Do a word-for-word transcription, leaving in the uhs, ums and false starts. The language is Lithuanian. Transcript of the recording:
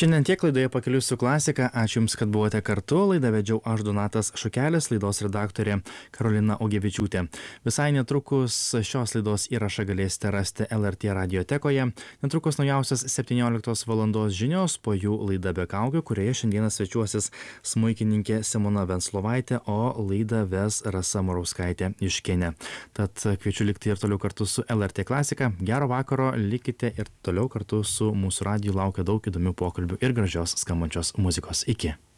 Šiandien tiek laidoje Pakeliui su klasika. Ačiū Jums, kad buvote kartu. Laidą vedžiau aš Donatas Šukelis, laidos redaktorė Karolina Ogevičiūtė. Visai netrukus šios laidos įrašą galėsite rasti L R T radiotekoje. Netrukus naujausias septynioliktos valandos žinios, po jų laida be kaukių, kurioje šiandieną svečiuosis smuikininkė Simona Venslovaitė, o laidą ves Rasa Murauskaitė Juškienė. Tad kviečiu likti ir toliau kartu su L R T klasika. Gero vakaro, likite ir toliau kartu su mūsų radiju, laukia daug įdomių pokalbių ir gražios skambančios muzikos. Iki.